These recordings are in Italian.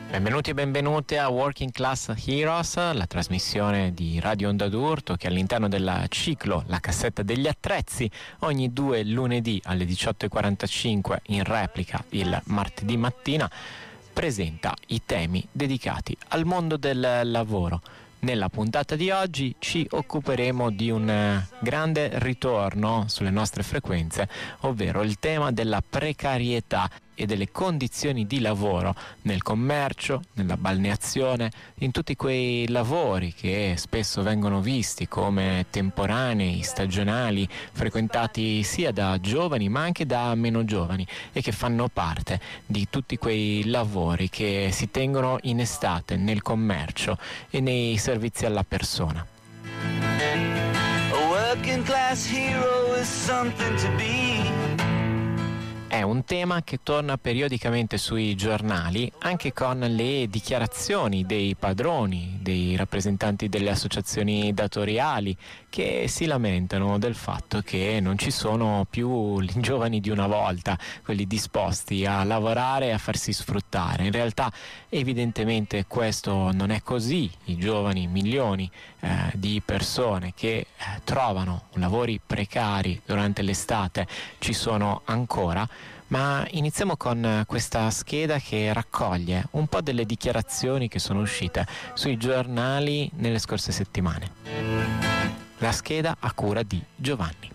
Benvenuti e benvenute a Working Class Heroes, la trasmissione di Radio Onda d'Urto che all'interno del ciclo La Cassetta degli Attrezzi ogni 2 lunedì alle 18:45 in replica il martedì mattina presenta i temi dedicati al mondo del lavoro. Nella puntata di oggi ci occuperemo di un grande ritorno sulle nostre frequenze, ovvero il tema della precarietà e delle condizioni di lavoro nel commercio, nella balneazione, in tutti quei lavori che spesso vengono visti come temporanei, stagionali, frequentati sia da giovani ma anche da meno giovani e che fanno parte di tutti quei lavori che si tengono in estate nel commercio e nei servizi alla persona. A working class hero is something to be. È un tema che torna periodicamente sui giornali, anche con le dichiarazioni dei padroni, dei rappresentanti delle associazioni datoriali, che si lamentano del fatto che non ci sono più i giovani di una volta, quelli disposti a lavorare e a farsi sfruttare. In realtà evidentemente questo non è così. I giovani, milioni di persone che trovano lavori precari durante l'estate ci sono ancora. Ma iniziamo con questa scheda che raccoglie un po' delle dichiarazioni che sono uscite sui giornali nelle scorse settimane. La scheda a cura di Giovanni.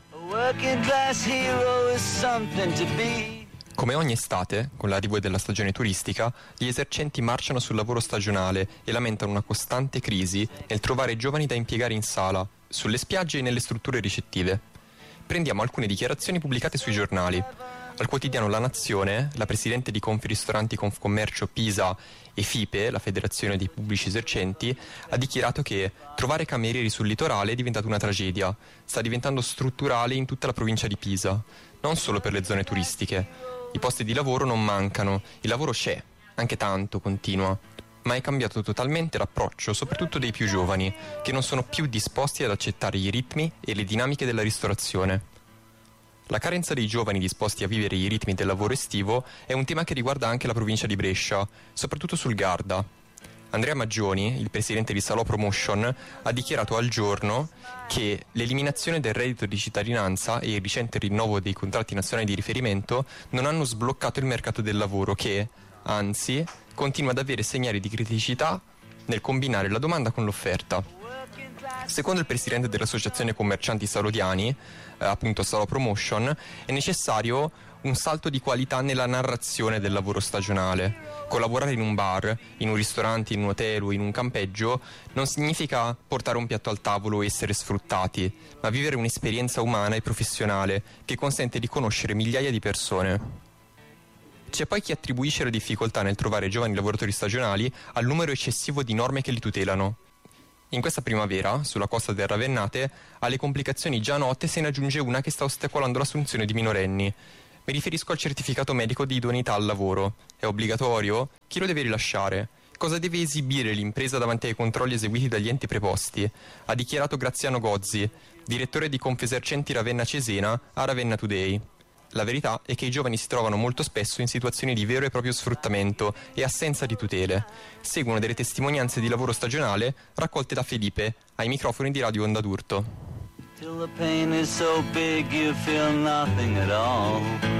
Come ogni estate, con l'arrivo della stagione turistica, gli esercenti marciano sul lavoro stagionale e lamentano una costante crisi nel trovare giovani da impiegare in sala, sulle spiagge e nelle strutture ricettive. Prendiamo alcune dichiarazioni pubblicate sui giornali. Al quotidiano La Nazione, la presidente di Confristoranti Confcommercio Pisa e FIPE, la Federazione dei Pubblici Esercenti, ha dichiarato che trovare camerieri sul litorale è diventata una tragedia. Sta diventando strutturale in tutta la provincia di Pisa, non solo per le zone turistiche. I posti di lavoro non mancano, il lavoro c'è, anche tanto, continua. Ma è cambiato totalmente l'approccio, soprattutto dei più giovani, che non sono più disposti ad accettare i ritmi e le dinamiche della ristorazione. La carenza dei giovani disposti a vivere i ritmi del lavoro estivo è un tema che riguarda anche la provincia di Brescia, soprattutto sul Garda. Andrea Maggioni, il presidente di Salò Promotion, ha dichiarato al Giorno che l'eliminazione del reddito di cittadinanza e il recente rinnovo dei contratti nazionali di riferimento non hanno sbloccato il mercato del lavoro che, anzi, continua ad avere segnali di criticità nel combinare la domanda con l'offerta. Secondo il presidente dell'Associazione Commercianti Salodiani, appunto Salò Promotion, è necessario un salto di qualità nella narrazione del lavoro stagionale. Collaborare in un bar, in un ristorante, in un hotel o in un campeggio non significa portare un piatto al tavolo e essere sfruttati, ma vivere un'esperienza umana e professionale che consente di conoscere migliaia di persone. C'è poi chi attribuisce la difficoltà nel trovare giovani lavoratori stagionali al numero eccessivo di norme che li tutelano. In questa primavera, sulla costa del Ravennate, alle complicazioni già note se ne aggiunge una che sta ostacolando l'assunzione di minorenni. Mi riferisco al certificato medico di idoneità al lavoro. È obbligatorio? Chi lo deve rilasciare? Cosa deve esibire l'impresa davanti ai controlli eseguiti dagli enti preposti? Ha dichiarato Graziano Gozzi, direttore di Confesercenti Ravenna Cesena, a Ravenna Today. La verità è che i giovani si trovano molto spesso in situazioni di vero e proprio sfruttamento e assenza di tutele. Seguono delle testimonianze di lavoro stagionale raccolte da Felipe ai microfoni di Radio Onda d'Urto. Till the pain is so big you feel nothing at all.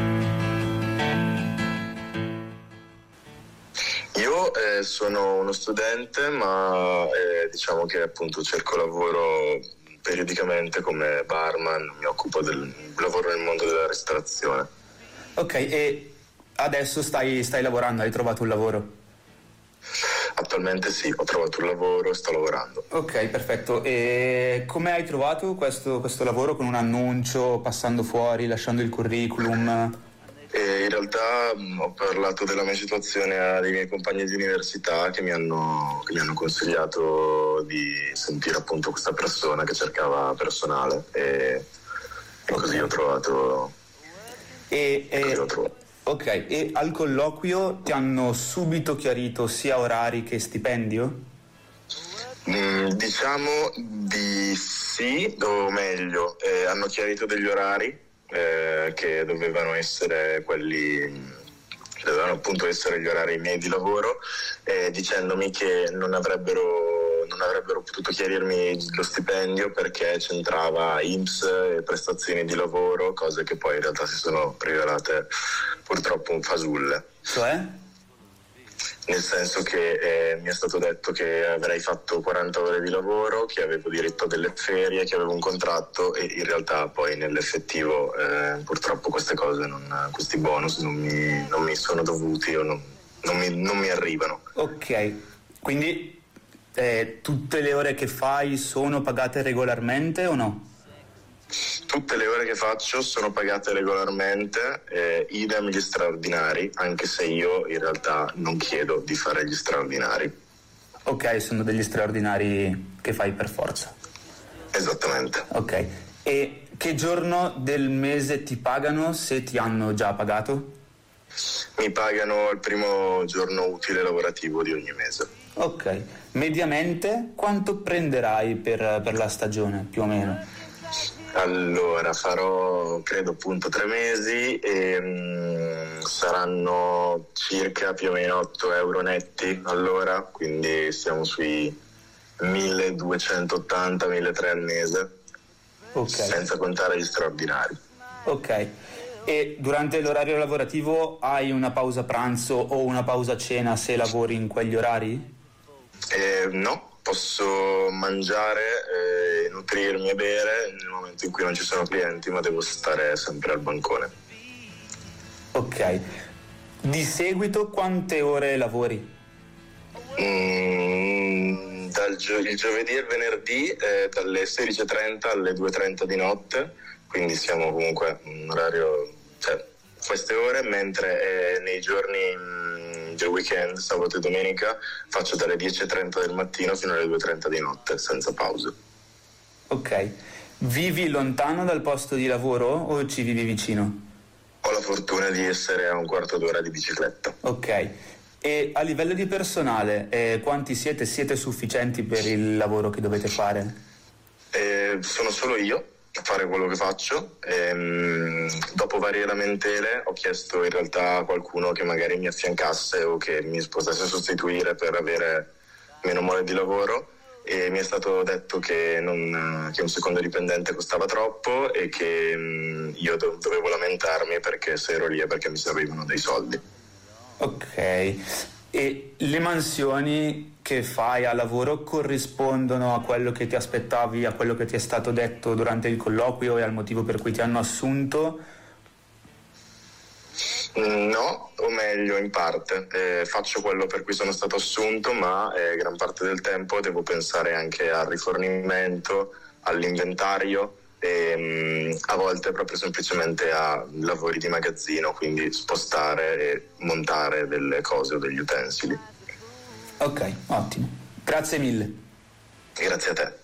Io sono uno studente, ma diciamo che appunto cerco lavoro periodicamente come barman, mi occupo del lavoro nel mondo della ristorazione. Ok, e adesso stai lavorando, hai trovato un lavoro? Attualmente sì, ho trovato un lavoro e sto lavorando. Ok, perfetto. E come hai trovato questo lavoro? Con un annuncio, passando fuori, lasciando il curriculum? E in realtà ho parlato della mia situazione a dei miei compagni di università che mi hanno consigliato di sentire appunto questa persona che cercava personale e così ho trovato. Ok, e al colloquio ti hanno subito chiarito sia orari che stipendio? Diciamo di sì, o meglio, hanno chiarito degli orari che dovevano essere quelli dovevano appunto essere gli orari miei di lavoro, dicendomi che non avrebbero potuto chiarirmi lo stipendio perché c'entrava INPS e prestazioni di lavoro, cose che poi in realtà si sono rivelate purtroppo un fasulle. Cioè? Nel senso che mi è stato detto che avrei fatto 40 ore di lavoro, che avevo diritto a delle ferie, che avevo un contratto, e in realtà poi nell'effettivo purtroppo queste cose, questi bonus non mi sono dovuti o non mi arrivano. Ok, quindi tutte le ore che fai sono pagate regolarmente o no? Tutte le ore che faccio sono pagate regolarmente, idem gli straordinari, anche se io in realtà non chiedo di fare gli straordinari. Ok, sono degli straordinari che fai per forza. Esattamente. Ok, e che giorno del mese ti pagano, se ti hanno già pagato? Mi pagano il primo giorno utile lavorativo di ogni mese. Ok, mediamente quanto prenderai per la stagione, più o meno? Allora, farò credo appunto 3 mesi e saranno circa più o meno 8 euro netti all'ora, quindi siamo sui 1280-1300 al mese, Ok. senza contare gli straordinari. Ok, e durante l'orario lavorativo hai una pausa pranzo o una pausa cena se lavori in quegli orari? No, posso mangiare, nutrirmi e bere nel momento in cui non ci sono clienti, ma devo stare sempre al bancone. Ok, di seguito quante ore lavori? Il giovedì e il venerdì dalle 16:30 alle 2:30 di notte, quindi siamo comunque un orario, cioè queste ore, mentre nei giorni del weekend, sabato e domenica, faccio dalle 10:30 del mattino fino alle 2:30 di notte, senza pause. Ok, vivi lontano dal posto di lavoro o ci vivi vicino? Ho la fortuna di essere a un quarto d'ora di bicicletta. Ok, e a livello di personale, quanti siete? Siete sufficienti per il lavoro che dovete fare? Sono solo io a fare quello che faccio. Dopo varie lamentele ho chiesto in realtà a qualcuno che magari mi affiancasse o che mi potesse sostituire per avere meno mole di lavoro, e mi è stato detto che un secondo dipendente costava troppo e che io dovevo lamentarmi perché se ero lì è perché mi servivano dei soldi. Ok, e le mansioni che fai a lavoro corrispondono a quello che ti aspettavi, a quello che ti è stato detto durante il colloquio e al motivo per cui ti hanno assunto? No, o meglio in parte. Faccio quello per cui sono stato assunto, ma gran parte del tempo devo pensare anche al rifornimento, all'inventario e a volte proprio semplicemente a lavori di magazzino, quindi spostare e montare delle cose o degli utensili. Ok, ottimo. Grazie mille. Grazie a te.